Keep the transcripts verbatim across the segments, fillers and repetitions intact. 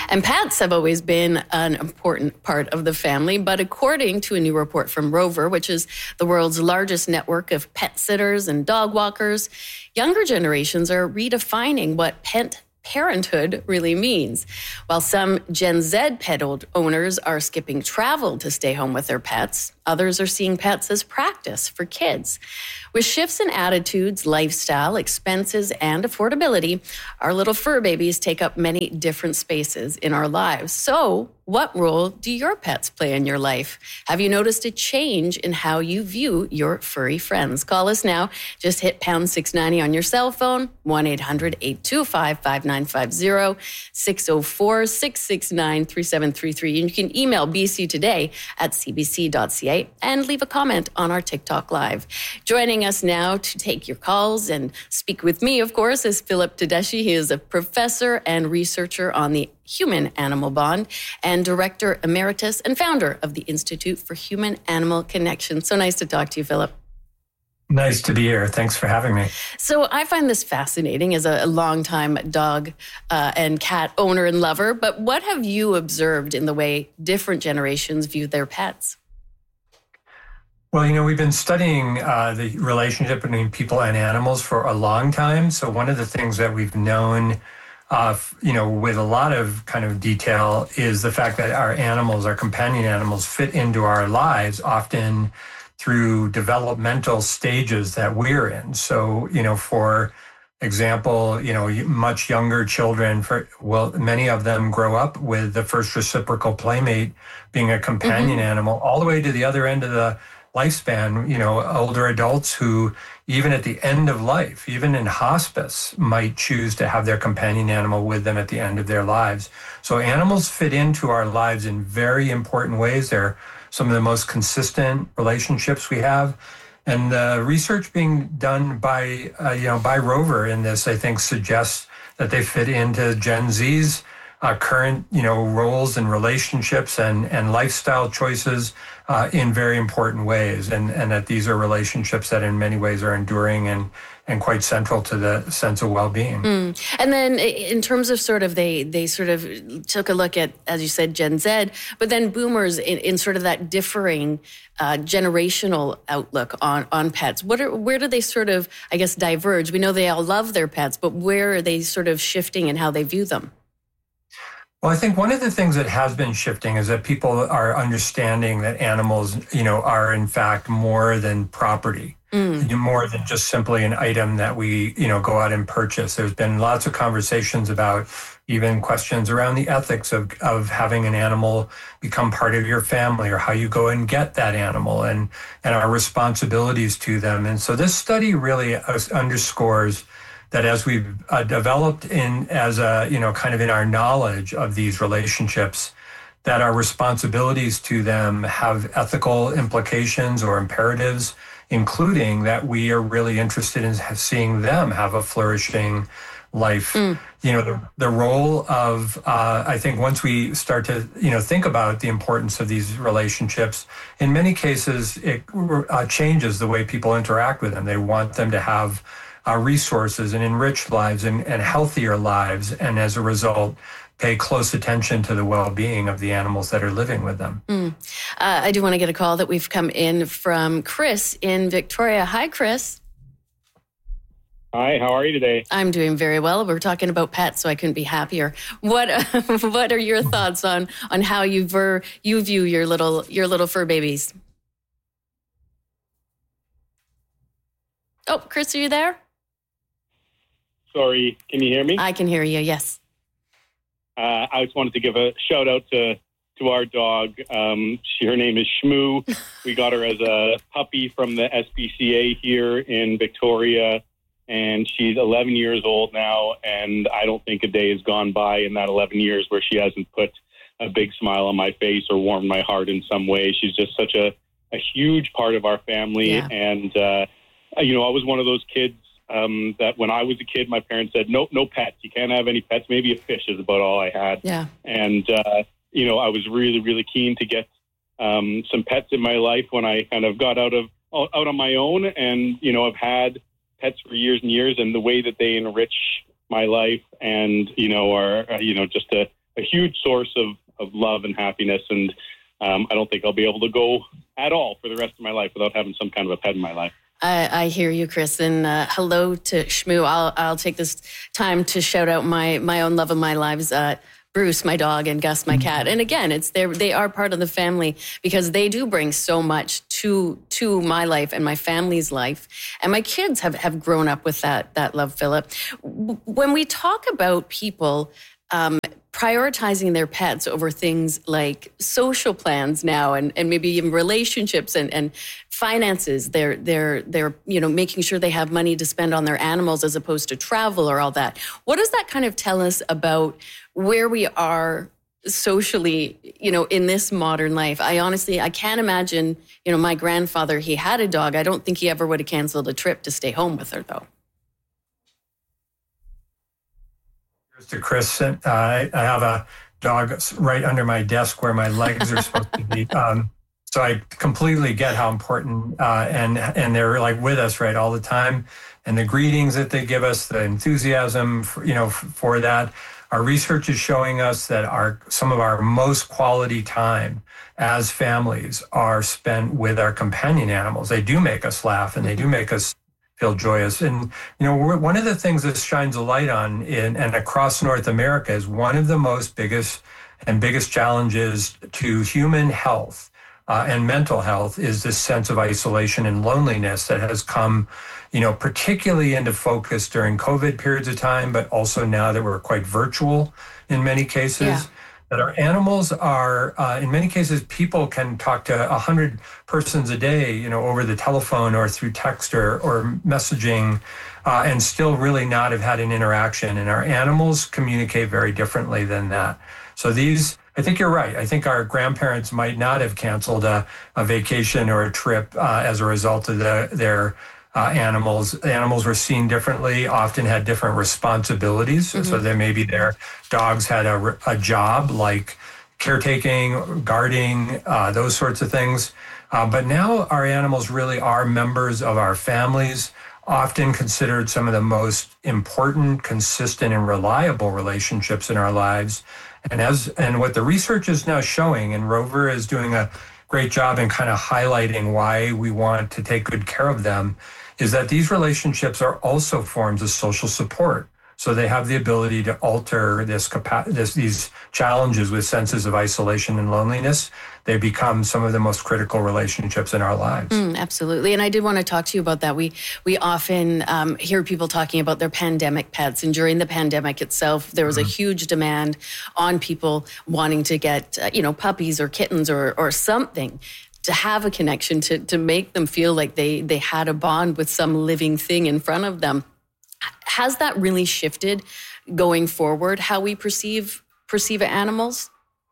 And pets have always been an important part of the family, but according to a new report from Rover, which is the world's largest network of pet sitters and dog walkers, younger generations are redefining what pet parenthood really means. While some Gen Z pet owners are skipping travel to stay home with their pets, others are seeing pets as practice for kids. With shifts in attitudes, lifestyle, expenses, and affordability, our little fur babies take up many different spaces in our lives. So, what role do your pets play in your life? Have you noticed a change in how you view your furry friends? Call us now. Just hit pound six ninety on your cell phone, one eight hundred eight two five five nine five zero, six oh four six six nine three seven three three. And you can email b c today at c b c dot c a and leave a comment on our TikTok Live. Joining us now to take your calls and speak with me, of course, is Philip Tedeschi. He is a professor and researcher on the human-animal bond and director emeritus and founder of the Institute for Human-Animal Connection. So nice to talk to you, Philip. Nice to be here. Thanks for having me. So I find this fascinating as a longtime dog uh, and cat owner and lover, but what have you observed in the way different generations view their pets? Well, you know, we've been studying uh, the relationship between people and animals for a long time. So one of the things that we've known Uh, you know, with a lot of kind of detail is the fact that our animals, our companion animals, fit into our lives often through developmental stages that we're in. So, you know, for example, you know, much younger children, for well, many of them grow up with the first reciprocal playmate being a companion mm-hmm. animal, all the way to the other end of the lifespan. You know, older adults who, even at the end of life, even in hospice, might choose to have their companion animal with them at the end of their lives. So animals fit into our lives in very important ways. They're some of the most consistent relationships we have. And the research being done by, uh, you know, by Rover in this, I think, suggests that they fit into Gen Z's uh, current, you know, roles and relationships and, and lifestyle choices uh, in very important ways. And, and that these are relationships that in many ways are enduring and, and quite central to the sense of well-being. Mm. And then in terms of sort of, they they sort of took a look at, as you said, Gen Z, but then boomers in, in sort of that differing uh, generational outlook on, on pets. What are, where do they sort of, I guess, diverge? We know they all love their pets, but where are they sort of shifting in how they view them? Well, I think one of the things that has been shifting is that people are understanding that animals, you know, are in fact more than property, mm. more than just simply an item that we, you know, go out and purchase. There's been lots of conversations about even questions around the ethics of, of having an animal become part of your family, or how you go and get that animal, and, and our responsibilities to them. And so this study really underscores that as we've uh, developed in as a, you know, kind of in our knowledge of these relationships, that our responsibilities to them have ethical implications or imperatives, including that we are really interested in seeing them have a flourishing life. Mm. You know, the, the role of, uh, I think once we start to, you know, think about the importance of these relationships, in many cases, it uh, changes the way people interact with them. They want them to have Uh, resources and enriched lives and, and healthier lives, and as a result, pay close attention to the well-being of the animals that are living with them. Mm. Uh, I do want to get a call that we've come in from Chris in Victoria. Hi, Chris. Hi, how are you today? I'm doing very well. We're talking about pets, so I couldn't be happier. What uh, What are your thoughts on on how you ver, you view your little your little fur babies? Oh, Chris, are you there? Sorry, can you hear me? I can hear you, yes. Uh, I just wanted to give a shout out to, to our dog. Um, she, her name is Shmoo. We got her as a puppy from the S P C A here in Victoria, and she's eleven years old now, and I don't think a day has gone by in that eleven years where she hasn't put a big smile on my face or warmed my heart in some way. She's just such a, a huge part of our family, yeah. and, uh, you know, I was one of those kids Um, that when I was a kid, my parents said, no, no pets. You can't have any pets. Maybe a fish is about all I had. Yeah. And, uh, you know, I was really, really keen to get um, some pets in my life when I kind of got out of out on my own. And, you know, I've had pets for years and years, and the way that they enrich my life and, you know, are, you know, just a, a huge source of, of love and happiness. And um, I don't think I'll be able to go at all for the rest of my life without having some kind of a pet in my life. I, I hear you, Chris, and uh, hello to Shmoo. I'll I'll take this time to shout out my my own love of my lives, uh, Bruce, my dog, and Gus, my cat. And again, it's they they are part of the family because they do bring so much to to my life and my family's life. And my kids have, have grown up with that that love, Philip. When we talk about people um, prioritizing their pets over things like social plans now and, and maybe even relationships and, and finances, they're they're they're you know making sure they have money to spend on their animals as opposed to travel or all that. What does that kind of tell us about where we are socially, you know, in this modern life? I honestly, I can't imagine, you know, my grandfather, he had a dog. I don't think he ever would have canceled a trip to stay home with her, though. To Chris, uh, I, I have a dog right under my desk where my legs are supposed to be. Um, so I completely get how important, uh, and and they're like with us right all the time. And the greetings that they give us, the enthusiasm, for, you know, for, for that. Our research is showing us that our some of our most quality time as families are spent with our companion animals. They do make us laugh and they do make us feel joyous. And, you know, we're, one of the things this shines a light on in and across North America is one of the most biggest and biggest challenges to human health uh, and mental health is this sense of isolation and loneliness that has come, you know, particularly into focus during COVID periods of time, but also now that we're quite virtual in many cases. Yeah. That our animals are, uh, in many cases, people can talk to a hundred persons a day, you know, over the telephone or through text or, or messaging, uh, and still really not have had an interaction. And our animals communicate very differently than that. So these, I think you're right. I think our grandparents might not have canceled a, a vacation or a trip uh, as a result of the, their Uh, animals. Animals were seen differently, often had different responsibilities. Mm-hmm. So there maybe their dogs had a, a job like caretaking, guarding, uh, those sorts of things. Uh, but now our animals really are members of our families, often considered some of the most important, consistent, and reliable relationships in our lives. And as and what the research is now showing, and Rover is doing a great job in kind of highlighting why we want to take good care of them, is that these relationships are also forms of social support. So they have the ability to alter this, capa- this these challenges with senses of isolation and loneliness. They become some of the most critical relationships in our lives. Mm, absolutely. And I did want to talk to you about that. We we often um, hear people talking about their pandemic pets. And during the pandemic itself, there was mm-hmm. a huge demand on people wanting to get, uh, you know, puppies or kittens or or something, to have a connection, to to make them feel like they they had a bond with some living thing in front of them. Has that really shifted going forward, how we perceive perceive animals?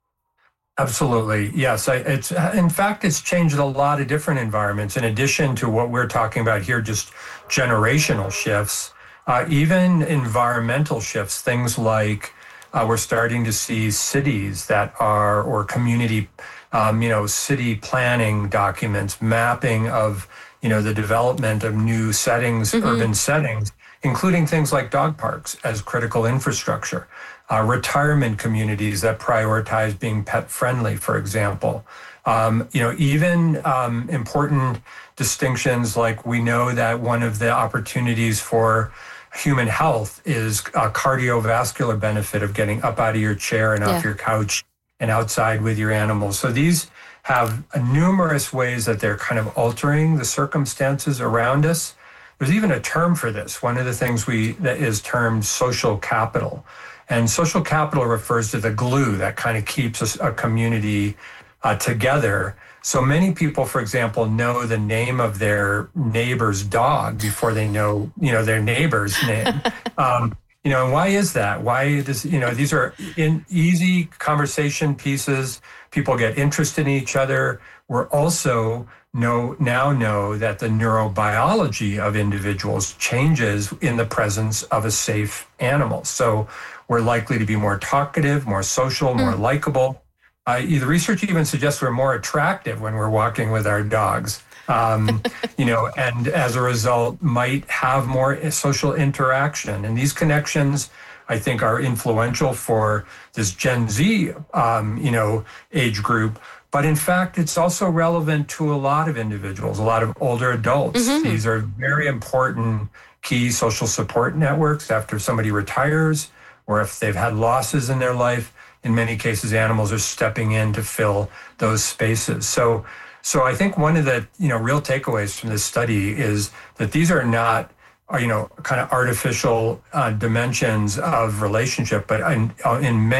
Absolutely. Yes. I, it's in fact, it's changed a lot of different environments. In addition to what we're talking about here, just generational shifts, uh, even environmental shifts, things like uh, we're starting to see cities that are, or community Um, you know, city planning documents, mapping of, you know, the development of new settings, mm-hmm. urban settings, including things like dog parks as critical infrastructure, uh, retirement communities that prioritize being pet friendly, for example. Um, you know, even um, important distinctions like we know that one of the opportunities for human health is a cardiovascular benefit of getting up out of your chair and yeah. off your couch and outside with your animals. So these have numerous ways that they're kind of altering the circumstances around us. There's even a term for this. One of the things we that is termed social capital. And social capital refers to the glue that kind of keeps a, a community uh, together. So many people, for example, know the name of their neighbor's dog before they know, you know, their neighbor's name. Um, You know, and why is that? Why does, you know, these are in easy conversation pieces. People get interested in each other. We're also know now know that the neurobiology of individuals changes in the presence of a safe animal. So we're likely to be more talkative, more social, more mm. likable. Uh, the research even suggests we're more attractive when we're walking with our dogs. Um, you know, and as a result, might have more social interaction. And these connections I think are influential for this Gen Z, um, you know, age group. But in fact, it's also relevant to a lot of individuals, a lot of older adults. Mm-hmm. These are very important key social support networks after somebody retires or if they've had losses in their life. In many cases, animals are stepping in to fill those spaces. So, so I think one of the, you know, real takeaways from this study is that these are not, you know, kind of artificial uh, dimensions of relationship, but in, in many